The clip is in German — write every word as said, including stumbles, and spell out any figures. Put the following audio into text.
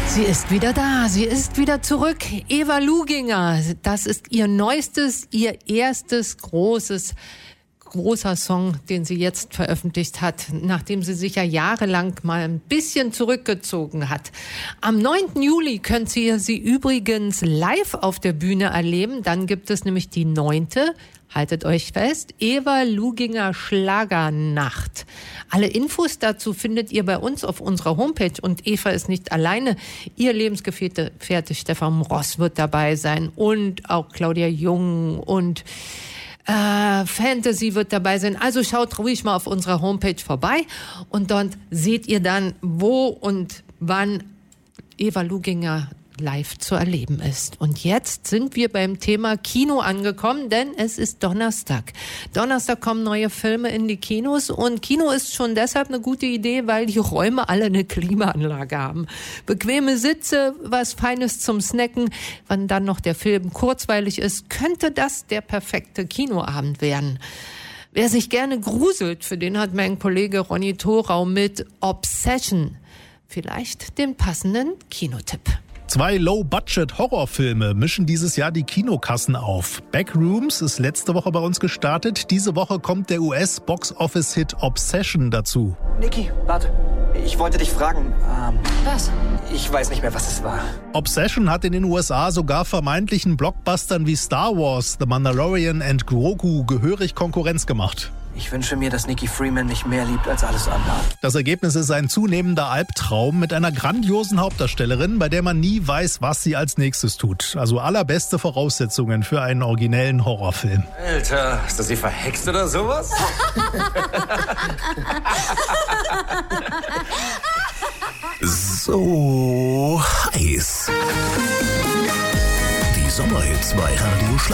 Sie ist wieder da, sie ist wieder zurück. Eva Luginger, das ist ihr neuestes, ihr erstes großes, großer Song, den sie jetzt veröffentlicht hat, nachdem sie sich ja jahrelang mal ein bisschen zurückgezogen hat. Am neunten Juli könnt ihr sie übrigens live auf der Bühne erleben. Dann gibt es nämlich die neunte, haltet euch fest, Eva Luginger Schlagernacht. Alle Infos dazu findet ihr bei uns auf unserer Homepage. Und Eva ist nicht alleine. Ihr Lebensgefährte Stefan Ross wird dabei sein. Und auch Claudia Jung und äh, Fantasy wird dabei sein. Also schaut ruhig mal auf unserer Homepage vorbei. Und dort seht ihr dann, wo und wann Eva Luginger live zu erleben ist. Und jetzt sind wir beim Thema Kino angekommen, denn es ist Donnerstag. Donnerstag kommen neue Filme in die Kinos und Kino ist schon deshalb eine gute Idee, weil die Räume alle eine Klimaanlage haben. Bequeme Sitze, was Feines zum Snacken. Wenn dann noch der Film kurzweilig ist, könnte das der perfekte Kinoabend werden. Wer sich gerne gruselt, für den hat mein Kollege Ronny Thorau mit Obsession vielleicht den passenden Kinotipp. Zwei Low-Budget-Horrorfilme mischen dieses Jahr die Kinokassen auf. Backrooms ist letzte Woche bei uns gestartet. Diese Woche kommt der U S-Box-Office-Hit Obsession dazu. Niki, warte. Ich wollte dich fragen. Ähm, Was? Ich weiß nicht mehr, was es war. Obsession hat in den U S A sogar vermeintlichen Blockbustern wie Star Wars, The Mandalorian und Grogu gehörig Konkurrenz gemacht. Ich wünsche mir, dass Nikki Freeman mich mehr liebt als alles andere. Das Ergebnis ist ein zunehmender Albtraum mit einer grandiosen Hauptdarstellerin, bei der man nie weiß, was sie als nächstes tut. Also allerbeste Voraussetzungen für einen originellen Horrorfilm. Alter, ist das sie verhext oder sowas? So heiß. Die Sommerhits bei Radio Schlager.